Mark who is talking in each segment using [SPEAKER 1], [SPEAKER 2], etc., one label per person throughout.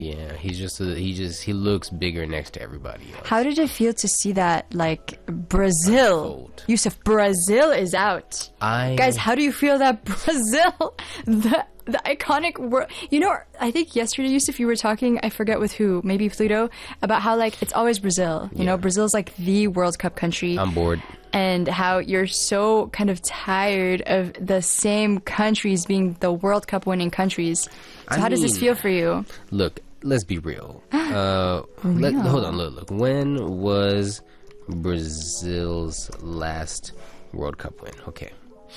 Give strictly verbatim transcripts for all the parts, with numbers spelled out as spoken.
[SPEAKER 1] Yeah, he's just a, he just he looks bigger next to everybody else.
[SPEAKER 2] How did it feel to see that, like, Brazil? Yusuf, Brazil is out.
[SPEAKER 1] I
[SPEAKER 2] Guys, how do you feel that Brazil, the the iconic world? You know, I think yesterday, Yusuf, you were talking, I forget with who, maybe Pluto, about how, like, it's always Brazil. You
[SPEAKER 1] Yeah.
[SPEAKER 2] know, Brazil's like the World Cup country.
[SPEAKER 1] I'm bored.
[SPEAKER 2] And how you're so kind of tired of the same countries being the World Cup winning countries. So
[SPEAKER 1] I
[SPEAKER 2] how does this
[SPEAKER 1] mean,
[SPEAKER 2] feel for you?
[SPEAKER 1] Look, let's be real. Uh, let, hold on, look, look. When was Brazil's last World Cup win? Okay.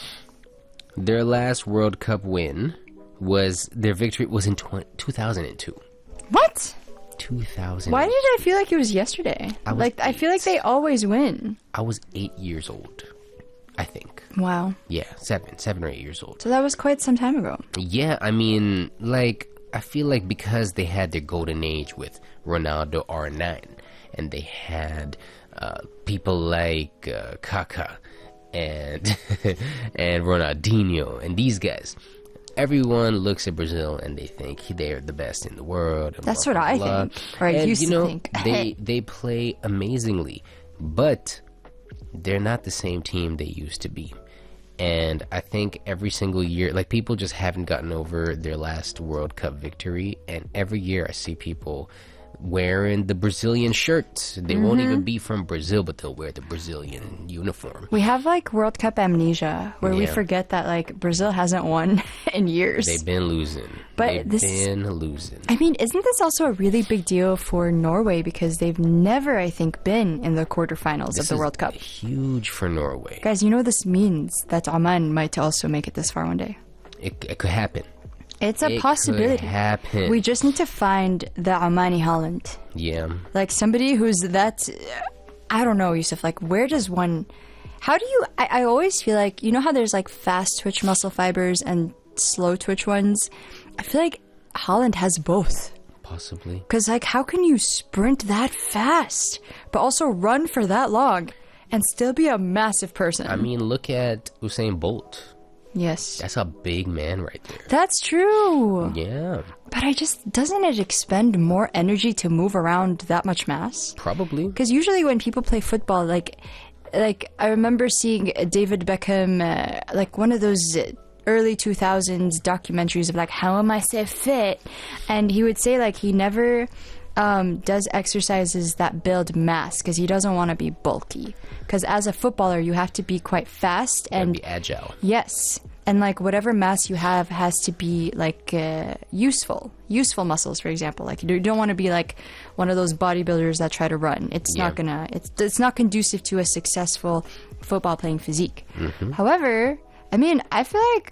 [SPEAKER 1] Their last World Cup win was, their victory was in two thousand two.
[SPEAKER 2] What?
[SPEAKER 1] two thousand.
[SPEAKER 2] Why did I feel like it was yesterday?
[SPEAKER 1] I was
[SPEAKER 2] like, I feel like they always win.
[SPEAKER 1] I was eight years old, I think.
[SPEAKER 2] Wow.
[SPEAKER 1] Yeah, seven, seven or eight years old.
[SPEAKER 2] So that was quite some time ago.
[SPEAKER 1] Yeah, I mean, like, I feel like because they had their golden age with Ronaldo R nine, and they had uh, people like uh, Kaká and and Ronaldinho and these guys. Everyone looks at Brazil and they think they're the best in the world. And
[SPEAKER 2] That's
[SPEAKER 1] blah,
[SPEAKER 2] what
[SPEAKER 1] blah,
[SPEAKER 2] I
[SPEAKER 1] blah.
[SPEAKER 2] think, or I
[SPEAKER 1] and,
[SPEAKER 2] used
[SPEAKER 1] you
[SPEAKER 2] to
[SPEAKER 1] know,
[SPEAKER 2] think.
[SPEAKER 1] they they play amazingly, but they're not the same team they used to be. And I think every single year, like, people just haven't gotten over their last World Cup victory. And every year I see people wearing the Brazilian shirts. They
[SPEAKER 2] Mm-hmm.
[SPEAKER 1] won't even be from Brazil, but they'll wear the Brazilian uniform.
[SPEAKER 2] We have like World Cup amnesia where we
[SPEAKER 1] Yeah.
[SPEAKER 2] forget that like Brazil hasn't won in years.
[SPEAKER 1] They've been losing.
[SPEAKER 2] But
[SPEAKER 1] They've
[SPEAKER 2] this-
[SPEAKER 1] been losing.
[SPEAKER 2] I mean, isn't this also a really big deal for Norway because they've never, I think, been in the quarterfinals of
[SPEAKER 1] This
[SPEAKER 2] the
[SPEAKER 1] is
[SPEAKER 2] World Cup?
[SPEAKER 1] huge for Norway.
[SPEAKER 2] Guys, you know what this means? That Oman might also make it this far one day.
[SPEAKER 1] It, it could happen.
[SPEAKER 2] It's a
[SPEAKER 1] It
[SPEAKER 2] possibility.
[SPEAKER 1] could happen.
[SPEAKER 2] We just need to find the Omani Holland.
[SPEAKER 1] Yeah.
[SPEAKER 2] Like somebody who's that, I don't know, Yusuf, like where does one, how do you, I, I always feel like, you know how there's like fast twitch muscle fibers and slow twitch ones? I feel like Holland has both.
[SPEAKER 1] Possibly.
[SPEAKER 2] Because like how can you sprint that fast, but also run for that long and still be a massive person?
[SPEAKER 1] I mean, look at Usain Bolt.
[SPEAKER 2] Yes.
[SPEAKER 1] That's a big man right there.
[SPEAKER 2] That's true.
[SPEAKER 1] Yeah,
[SPEAKER 2] But I just, doesn't it expend more energy to move around that much mass?
[SPEAKER 1] probably.
[SPEAKER 2] Because usually when people play football, like, like I remember seeing David Beckham, uh, like one of those uh, early two thousands documentaries of like, how am I so fit? And he would say like he never um, does exercises that build mass because he doesn't want to be bulky. Because as a footballer, you have to be quite fast
[SPEAKER 1] And
[SPEAKER 2] and
[SPEAKER 1] be agile.
[SPEAKER 2] yes. And like whatever mass you have has to be like uh, useful, useful muscles. For example, like you don't want to be like one of those bodybuilders that try to run. It's
[SPEAKER 1] Yeah.
[SPEAKER 2] not gonna. It's it's not conducive to a successful football playing physique.
[SPEAKER 1] Mm-hmm.
[SPEAKER 2] However, I mean, I feel like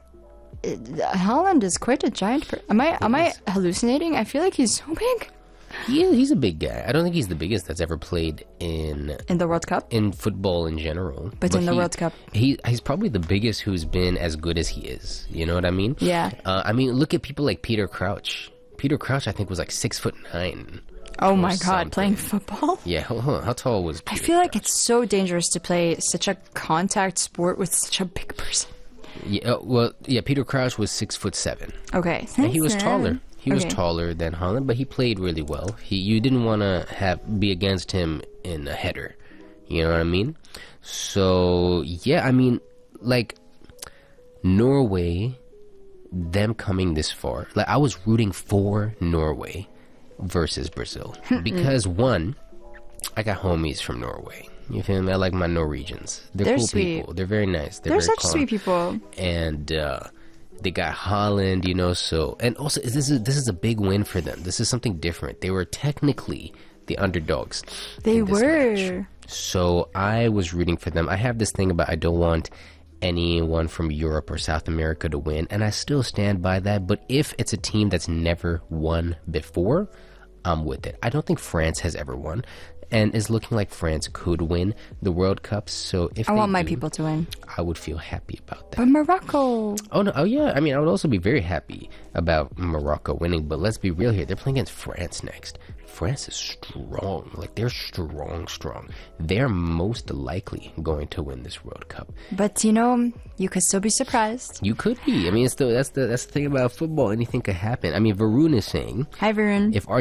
[SPEAKER 2] uh, Holland is quite a giant. Per- am I am I hallucinating? I feel like he's so big
[SPEAKER 1] Yeah, he's a big guy. I don't think he's the biggest that's ever played in
[SPEAKER 2] in the World Cup.
[SPEAKER 1] in football in general.
[SPEAKER 2] But in the
[SPEAKER 1] he-
[SPEAKER 2] World Cup.
[SPEAKER 1] he he's probably the biggest who's been as good as he is. You know what I mean?
[SPEAKER 2] Yeah.
[SPEAKER 1] Uh, I mean, look at people like Peter Crouch. Peter Crouch, I think, was like six foot nine.
[SPEAKER 2] Oh
[SPEAKER 1] or
[SPEAKER 2] my God,
[SPEAKER 1] something.
[SPEAKER 2] playing football.
[SPEAKER 1] Yeah, hold on. How tall was
[SPEAKER 2] I
[SPEAKER 1] Peter
[SPEAKER 2] feel like
[SPEAKER 1] Crouch?
[SPEAKER 2] it's so dangerous to play such a contact sport with such a big person.
[SPEAKER 1] Yeah, uh, well, yeah, Peter Crouch was six foot seven.
[SPEAKER 2] Okay,
[SPEAKER 1] And he was
[SPEAKER 2] thanks,
[SPEAKER 1] taller.
[SPEAKER 2] man.
[SPEAKER 1] He was
[SPEAKER 2] Okay.
[SPEAKER 1] taller than Holland, but he played really well. He, you didn't want to have be against him in a header. You know what I mean? So yeah, I mean, like Norway, them coming this far. Like I was rooting for Norway versus Brazil because one, I got homies from Norway. You feel me? I like my Norwegians. They're,
[SPEAKER 2] They're
[SPEAKER 1] cool
[SPEAKER 2] sweet.
[SPEAKER 1] people. They're very nice. They're,
[SPEAKER 2] They're
[SPEAKER 1] very
[SPEAKER 2] such
[SPEAKER 1] calm.
[SPEAKER 2] sweet people.
[SPEAKER 1] And uh, they got Holland, you know. So and also this is this is a big win for them. This is something different. They were technically the underdogs.
[SPEAKER 2] They
[SPEAKER 1] in this
[SPEAKER 2] were.
[SPEAKER 1] match. So I was rooting for them. I have this thing about I don't want anyone from Europe or South America to win, and I still stand by that. But if it's a team that's never won before, I'm with it. I don't think France has ever won, and it's looking like France could win the World Cup. So if
[SPEAKER 2] I
[SPEAKER 1] they
[SPEAKER 2] want my
[SPEAKER 1] do,
[SPEAKER 2] people to win.
[SPEAKER 1] I would feel happy about that.
[SPEAKER 2] But Morocco.
[SPEAKER 1] Oh no! Oh yeah. I mean, I would also be very happy about Morocco winning. But let's be real here. They're playing against France next. France is strong. Like they're strong, strong. They're most likely going to win this World Cup.
[SPEAKER 2] But you know, you could still be surprised.
[SPEAKER 1] You could be. I mean, it's the that's the that's the thing about football. Anything could happen. I mean, Varun is saying
[SPEAKER 2] Hi, Varun.
[SPEAKER 1] if